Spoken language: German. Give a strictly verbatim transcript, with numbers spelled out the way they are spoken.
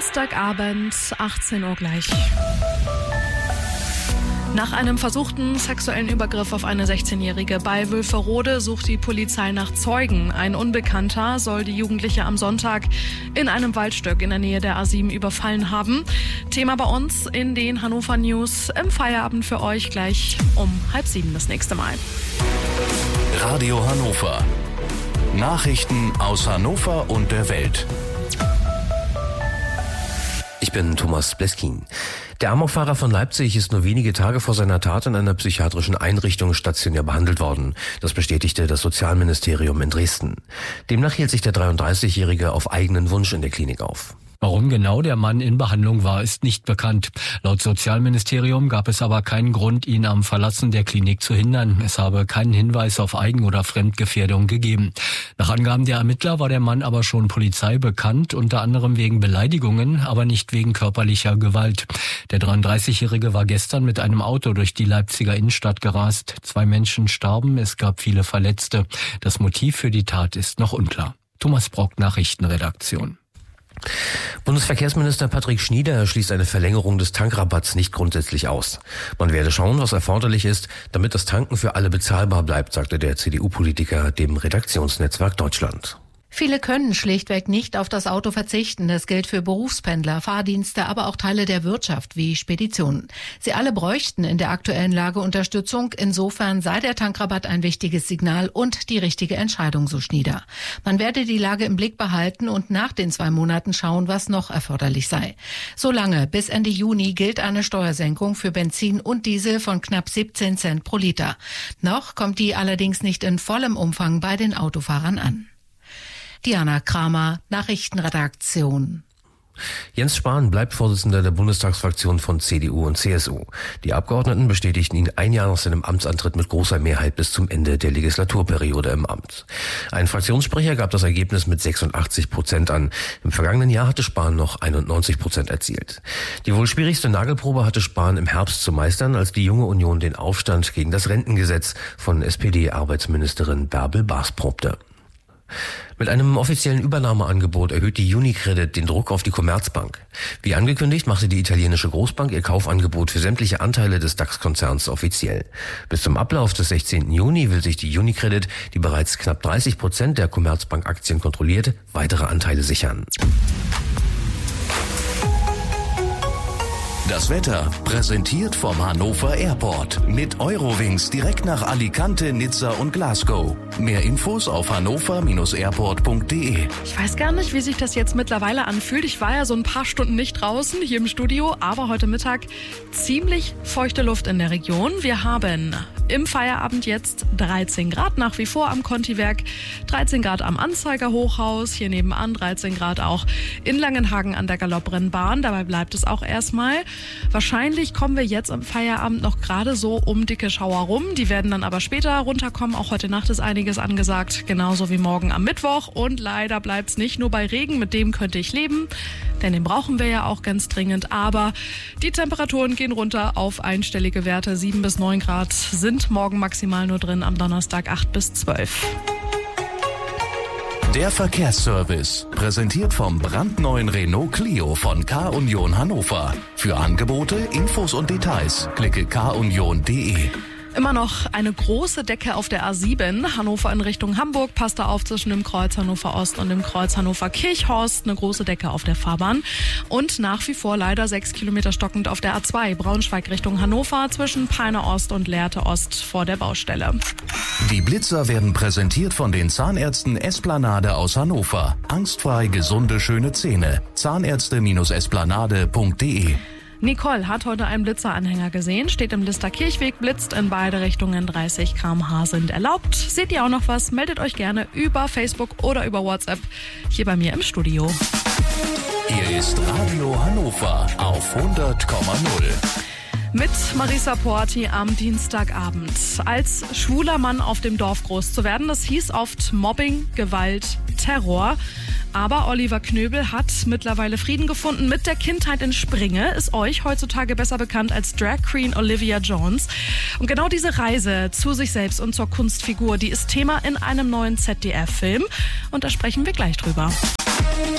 Dienstagabend, achtzehn Uhr gleich. Nach einem versuchten sexuellen Übergriff auf eine sechzehnjährige bei Wülferode sucht die Polizei nach Zeugen. Ein Unbekannter soll die Jugendliche am Sonntag in einem Waldstück in der Nähe der A sieben überfallen haben. Thema bei uns in den Hannover News im Feierabend für euch gleich um halb sieben das nächste Mal. Radio Hannover. Nachrichten aus Hannover und der Welt. Ich bin Thomas Bleskin. Der Amokfahrer von Leipzig ist nur wenige Tage vor seiner Tat in einer psychiatrischen Einrichtung stationär behandelt worden. Das bestätigte das Sozialministerium in Dresden. Demnach hielt sich der dreiunddreißigjährige auf eigenen Wunsch in der Klinik auf. Warum genau der Mann in Behandlung war, ist nicht bekannt. Laut Sozialministerium gab es aber keinen Grund, ihn am Verlassen der Klinik zu hindern. Es habe keinen Hinweis auf Eigen- oder Fremdgefährdung gegeben. Nach Angaben der Ermittler war der Mann aber schon Polizei bekannt, unter anderem wegen Beleidigungen, aber nicht wegen körperlicher Gewalt. Der dreiunddreißigjährige war gestern mit einem Auto durch die Leipziger Innenstadt gerast. Zwei Menschen starben, es gab viele Verletzte. Das Motiv für die Tat ist noch unklar. Thomas Brock, Nachrichtenredaktion. Bundesverkehrsminister Patrick Schnieder schließt eine Verlängerung des Tankrabatts nicht grundsätzlich aus. Man werde schauen, was erforderlich ist, damit das Tanken für alle bezahlbar bleibt, sagte der C D U-Politiker dem Redaktionsnetzwerk Deutschland. Viele können schlichtweg nicht auf das Auto verzichten. Das gilt für Berufspendler, Fahrdienste, aber auch Teile der Wirtschaft wie Speditionen. Sie alle bräuchten in der aktuellen Lage Unterstützung. Insofern sei der Tankrabatt ein wichtiges Signal und die richtige Entscheidung, so Schnieder. Man werde die Lage im Blick behalten und nach den zwei Monaten schauen, was noch erforderlich sei. Solange bis Ende Juni gilt eine Steuersenkung für Benzin und Diesel von knapp siebzehn Cent pro Liter. Noch kommt die allerdings nicht in vollem Umfang bei den Autofahrern an. Diana Kramer, Nachrichtenredaktion. Jens Spahn bleibt Vorsitzender der Bundestagsfraktion von C D U und C S U. Die Abgeordneten bestätigten ihn ein Jahr nach seinem Amtsantritt mit großer Mehrheit bis zum Ende der Legislaturperiode im Amt. Ein Fraktionssprecher gab das Ergebnis mit sechsundachtzig Prozent an. Im vergangenen Jahr hatte Spahn noch einundneunzig Prozent erzielt. Die wohl schwierigste Nagelprobe hatte Spahn im Herbst zu meistern, als die Junge Union den Aufstand gegen das Rentengesetz von S P D-Arbeitsministerin Bärbel Baas probte. Mit einem offiziellen Übernahmeangebot erhöht die UniCredit den Druck auf die Commerzbank. Wie angekündigt, machte die italienische Großbank ihr Kaufangebot für sämtliche Anteile des DAX-Konzerns offiziell. Bis zum Ablauf des sechzehnten Juni will sich die UniCredit, die bereits knapp dreißig Prozent der Commerzbank-Aktien kontrolliert, weitere Anteile sichern. Das Wetter präsentiert vom Hannover Airport. Mit Eurowings direkt nach Alicante, Nizza und Glasgow. Mehr Infos auf hannover Bindestrich airport punkt de. Ich weiß gar nicht, wie sich das jetzt mittlerweile anfühlt. Ich war ja so ein paar Stunden nicht draußen hier im Studio, aber heute Mittag ziemlich feuchte Luft in der Region. Wir haben im Feierabend jetzt dreizehn Grad nach wie vor am Contiwerk, dreizehn Grad am Anzeiger Hochhaus, hier nebenan dreizehn Grad auch in Langenhagen an der Galopprennbahn. Dabei bleibt es auch erstmal. Wahrscheinlich kommen wir jetzt am Feierabend noch gerade so um dicke Schauer rum. Die werden dann aber später runterkommen. Auch heute Nacht ist einiges angesagt, genauso wie morgen am Mittwoch. Und leider bleibt es nicht nur bei Regen, mit dem könnte ich leben, denn den brauchen wir ja auch ganz dringend. Aber die Temperaturen gehen runter auf einstellige Werte. sieben bis neun Grad sind morgen maximal nur drin, am Donnerstag acht bis zwölf. Der Verkehrsservice, präsentiert vom brandneuen Renault Clio von K-Union Hannover. Für Angebote, Infos und Details klicke k union punkt de. Immer noch eine große Decke auf der A sieben, Hannover in Richtung Hamburg. Passt da auf zwischen dem Kreuz Hannover Ost und dem Kreuz Hannover Kirchhorst. Eine große Decke auf der Fahrbahn. Und nach wie vor leider sechs Kilometer stockend auf der A zwei, Braunschweig Richtung Hannover, zwischen Peine Ost und Lehrte Ost vor der Baustelle. Die Blitzer werden präsentiert von den Zahnärzten Esplanade aus Hannover. Angstfrei gesunde, schöne Zähne. zahnärzte Bindestrich esplanade punkt de. Nicole hat heute einen Blitzeranhänger gesehen, steht im Lister Kirchweg, blitzt in beide Richtungen, dreißig Kilometer pro Stunde sind erlaubt. Seht ihr auch noch was, meldet euch gerne über Facebook oder über WhatsApp hier bei mir im Studio. Hier ist Radio Hannover auf hundert Komma null. Mit Marisa Porti am Dienstagabend. Als schwuler Mann auf dem Dorf groß zu werden, das hieß oft Mobbing, Gewalt, Terror. Aber Oliver Knöbel hat mittlerweile Frieden gefunden mit der Kindheit in Springe, ist euch heutzutage besser bekannt als Drag Queen Olivia Jones. Und genau diese Reise zu sich selbst und zur Kunstfigur, die ist Thema in einem neuen Z D F-Film. Und da sprechen wir gleich drüber.